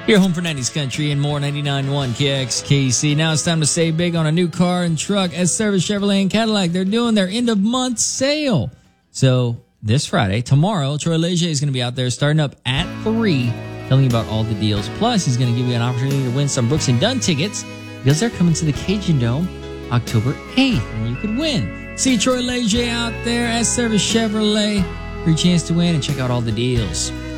You're home for 90s Country and more 99.1 KXKC. Now it's time to save big on a new car and truck at Service Chevrolet and Cadillac. They're doing their end-of-month sale. So this Friday, tomorrow, Troy Leger is going to be out there starting up at 3, telling you about all the deals. Plus, he's going to give you an opportunity to win some Brooks and Dunn tickets because they're coming to the Cajun Dome October 8th, and you could win. See Troy Leger out there at Service Chevrolet for your chance to win and check out all the deals.